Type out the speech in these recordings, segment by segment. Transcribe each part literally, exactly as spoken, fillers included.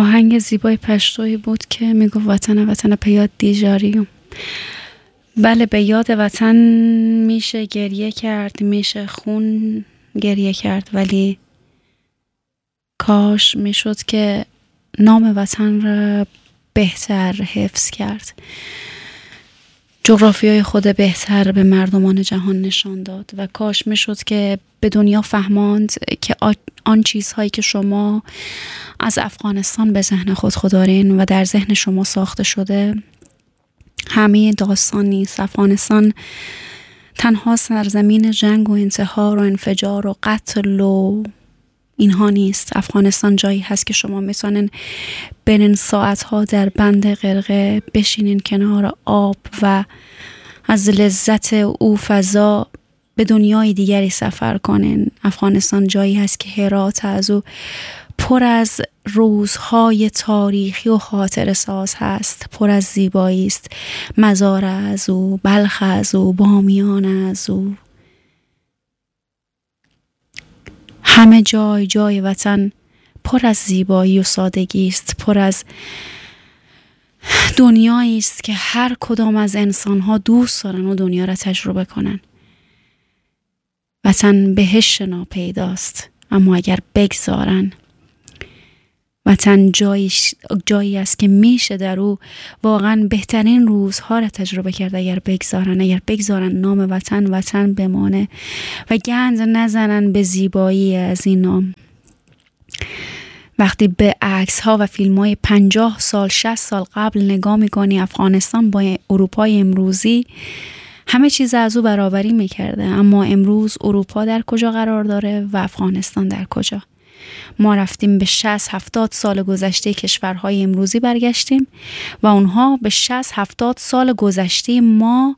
آهنگ زیبای پشتویی بود که میگفت وطن وطن پیاد دیجاریم. بله، به یاد وطن میشه گریه کرد، میشه خون گریه کرد، ولی کاش میشد که نام وطن را بهتر حفظ کرد، جغرافیای خود بهتر به مردمان جهان نشان داد و کاش میشد که به دنیا فهماند که آن چیزهایی که شما از افغانستان به ذهن خود دارین و در ذهن شما ساخته شده همه داستان نیست. افغانستان تنها سرزمین جنگ و انتحار و انفجار و قتل و اینها نیست. افغانستان جایی هست که شما میتونین برین ساعتها در بند غرقه بشینین کنار آب و از لذت او فضا به دنیای دیگری سفر کنین. افغانستان جایی هست که هرات از او پر از روزهای تاریخی و خاطره ساز هست، پر از زیبایی است. مزار از او، بلخ از او، بامیان از او، همه جای جای وطن پر از زیبایی و سادگی است، پر از دنیایی است که هر کدام از انسان‌ها دوست دارن و دنیا را تجربه کنن. وطن بهشت ناپیداست، اما اگر بگذارن وطن جایی, جایی است که میشه در او واقعا بهترین روزها را تجربه کرد. اگر بگذارن اگر بگذارن نام وطن وطن بمانه و گند نزنن به زیبایی از این نام. وقتی به عکس ها و فیلم های پنجاه سال شصت سال قبل نگاه میکنی افغانستان با اروپای امروزی، همه چیز از او برابری میکرده، اما امروز اروپا در کجا قرار داره و افغانستان در کجا؟ ما رفتیم به شصت هفتاد سال گذشته کشورهای امروزی برگشتیم و اونها به شصت هفتاد سال گذشته ما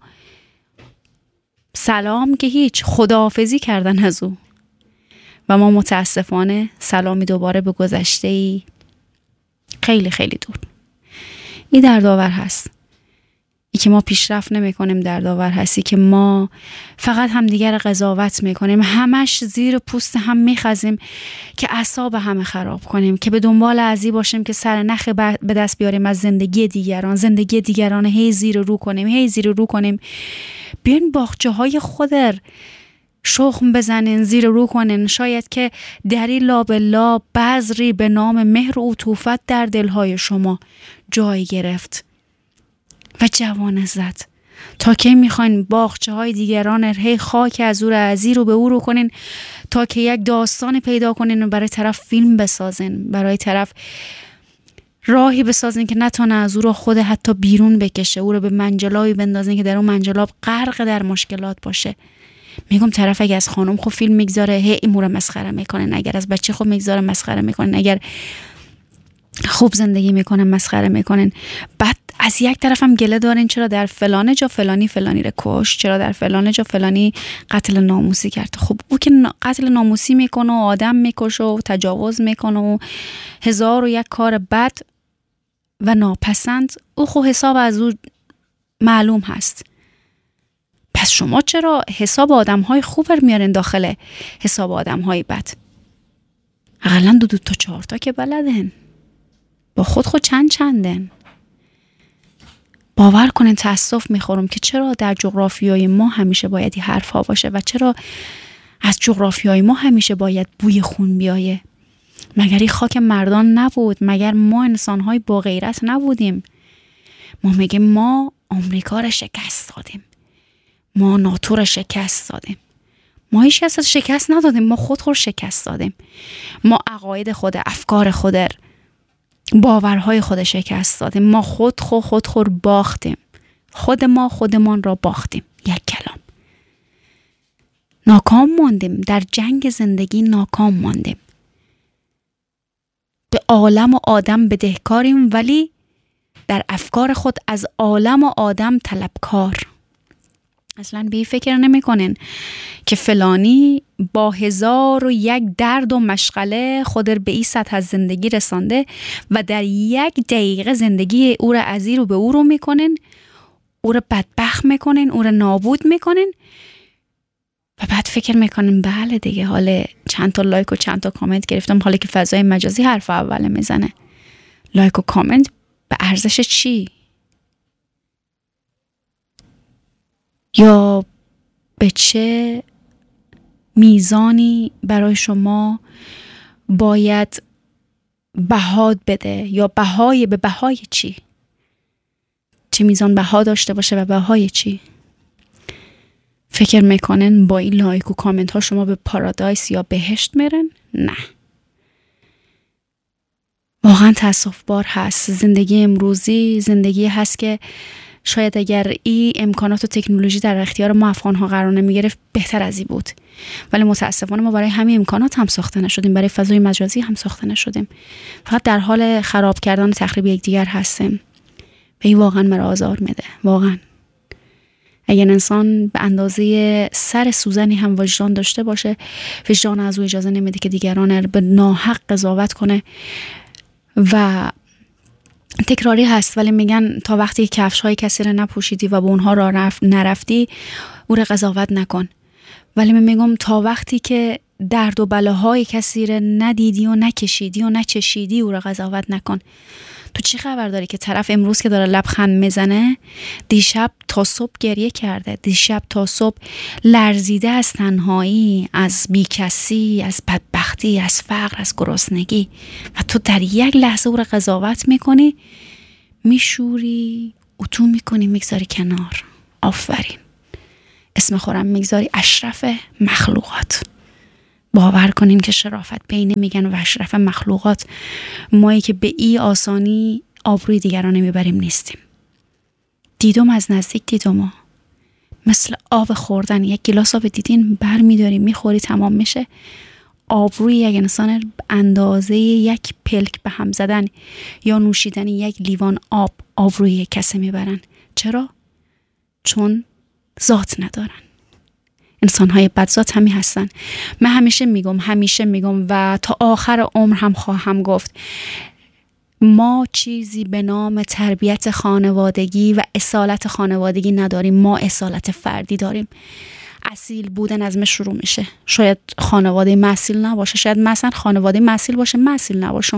سلام که هیچ خداحافظی کردن از او و ما متاسفانه سلامی دوباره به گذشته خیلی خیلی دور. این دردآور هست، ای که ما پیشرفت نمی کنیم، دردآور هستی که ما فقط همدیگر قضاوت میکنیم، همش زیر پوست هم میخزیم که اعصاب همه خراب کنیم، که به دنبال ازی باشیم که سر نخ به دست بیاریم از زندگی دیگران، زندگی دیگران هی زیر رو کنیم هی زیر رو کنیم. بیاین باغچه های خودر شخم بزنین، زیر رو کنین، شاید که دری لابلا بذری به نام مهر و عطوفت در دلهای شما جای گرفت و جوانه زد. تا که میخواین باغچه های دیگران هی خاک از او را از رو به او رو کنین، تا که یک داستان پیدا کنین و برای طرف فیلم بسازین، برای طرف راهی بسازین که نتونه از او را خود حتی بیرون بکشه، او را به منجلابی بندازین که در اون منجلاب غرق در مشکلات باشه. میگم طرف اگه از خانم خود فیلم میگذاره هی ایمو را مسخره میکنن، اگر از بچه خود میگذاره مسخره میکنن، اگر خوب زندگی میکنن مسخره میکنن. بعد از یک طرف هم گله دارین چرا در فلان جا فلانی فلانی رو کش، چرا در فلان جا فلانی قتل ناموسی کرد. خب او که قتل ناموسی میکنه و آدم میکشه و تجاوز میکنه و هزار و یک کار بد و ناپسند، او خب حساب از او معلوم هست. پس شما چرا حساب آدم های خوب رو میارین داخل حساب آدم های بد؟ اقلا دو دو تا چهار تا که بلدن، با خود خود چند چندن. باور کنین تاسف میخورم که چرا در جغرافیای ما همیشه باید این حرف ها باشه و چرا از جغرافیای ما همیشه باید بوی خون بیایه. مگر این خاک مردان نبود؟ مگر ما انسان های با غیرت نبودیم؟ ما میگیم ما آمریکا را شکست دادیم، ما ناتو را شکست دادیم، ما هیچ کس شکست ندادیم، ما خود خود شکست دادیم. ما عقاید خود، افکار خود، باورهای خود شکست دادیم. ما خود خود خود خود باختیم، خود ما خودمان را باختیم. یک کلام ناکام ماندیم، در جنگ زندگی ناکام ماندیم. به عالم و آدم بدهکاریم، ولی در افکار خود از عالم و آدم طلبکار. اصلا به این فکر نمی کنین که فلانی با هزار و یک درد و مشغله خود به این سطح از زندگی رسانده و در یک دقیقه زندگی او را از این رو به او رو میکنین، او را بدبخت میکنین، او را نابود میکنین و بعد فکر میکنین بله دیگه، حالا چند تا لایک و چند تا کامنت گرفتم، حالا که فضای مجازی حرف اول میزنه. لایک و کامنت به ارزش چی؟ یا به چه میزانی برای شما باید بها بده؟ یا بهای به بهای چی؟ چه میزان بها داشته باشه و بهای چی؟ فکر میکنن با این لایک و کامنت ها شما به پارادایس یا بهشت میرن؟ نه. واقعا تأسف بار هست. زندگی امروزی زندگی هست که شاید اگر این امکانات و تکنولوژی در اختیار ما افغان ها قرار نمی گرفت بهتر از این بود، ولی متاسفانه ما برای همین امکانات هم ساخته نشدیم، برای فضای مجازی هم ساخته نشدیم، فقط در حال خراب کردن و تخریب یکدیگر هستیم. و این واقعا مرا آزار میده. واقعا اگر انسان به اندازه سر سوزنی هم وجدان داشته باشه، وجدان از او اجازه نمیده که دیگران به ناحق قضاوت کنه. و تکراری هست ولی میگن تا وقتی کفش های کسی رو نپوشیدی و به اونها را رفت نرفتی او رو قضاوت نکن. ولی من میگم تا وقتی که درد و بلاهای کسی رو ندیدی و نکشیدی و نچشیدی او رو قضاوت نکن. تو چی خبر داری که طرف امروز که داره لبخند میزنه دیشب تا صبح گریه کرده، دیشب تا صبح لرزیده از تنهایی، از بیکسی، از بدبختی، از فقر، از گرسنگی، و تو در یک لحظه او رو قضاوت میکنی، میشوری، اتو میکنی، میگذاری کنار. آفرین. اسم خورم میگذاری اشرف مخلوقات. باور کنین که شرافت بینه میگن و اشرف مخلوقات مایی که به ای آسانی آبروی دیگران میبریم نیستیم. دیدم از نزدیک دیدم مثل آب خوردن. یک گلاس آب دیدین بر میداری میخوری تمام میشه. آبروی یک انسان اندازه یک پلک به هم زدن یا نوشیدن یک لیوان آب آبروی یک کسی میبرن. چرا؟ چون ذات ندارن. انسان‌های بدذات همی هستن. من همیشه میگم همیشه میگم و تا آخر عمر هم خواهم گفت، ما چیزی به نام تربیت خانوادگی و اصالت خانوادگی نداریم. ما اصالت فردی داریم. اصیل بودن از من شروع میشه. شاید خانواده من اصیل نباشه، شاید مثلا خانواده من اصیل باشه من اصیل نباشم.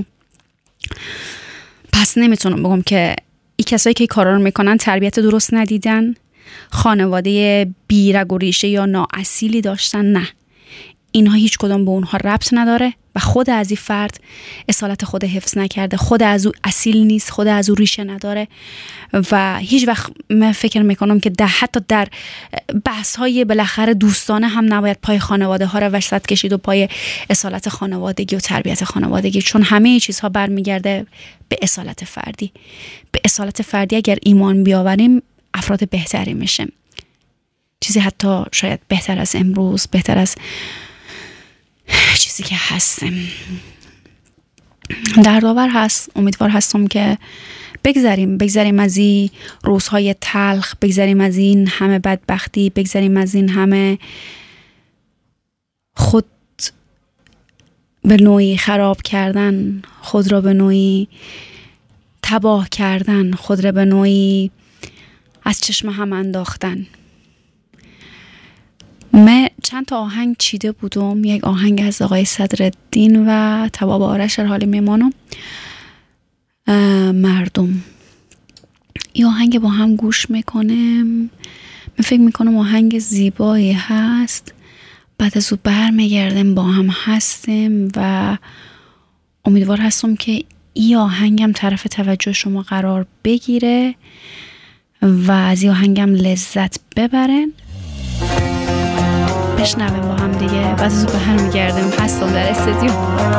پس نمیتونم بگم که این کسایی که کارا رو میکنن تربیت درست ندیدن، خانواده بیرگ و ریشه یا نااصیلی داشتن. نه، اینها هیچ کدام به اونها ربط نداره و خود از این فرد اصالت خود حفظ نکرده، خود از او اصیل نیست، خود از او ریشه نداره. و هیچ وقت من فکر میکنم که در حتی در بحث های بالاخره دوستانه هم نباید پای خانواده ها رو وسط کشید و پای اصالت خانوادگی و تربیت خانوادگی، چون همه چیزها برمیگرده به اصالت فردی. به اصالت فردی اگر ایمان بیاوریم افراد بهتری میشه. چیزی حتی شاید بهتر از امروز، بهتر از چیزی که هستم. دردآور هست. امیدوار هستم که بگذریم بگذریم از این روزهای تلخ، بگذریم از این همه بدبختی، بگذریم از این همه خود به نوعی خراب کردن، خود را به نوعی تباه کردن، خود را به نوعی از چشم هم انداختن. من چند تا آهنگ چیده بودم. یک آهنگ از آقای صدرالدین و تواب آرش در حال میمانم، مردم. این آهنگ با هم گوش میکنم. من فکر میکنم آهنگ زیبایی هست. بعد از او بر میگردم با هم هستیم و امیدوار هستم که این آهنگم طرف توجه شما قرار بگیره و از این آهنگم لذت ببرن. بشنویم با هم دیگه. بعد از او بر میگردم. هستم در استودیو.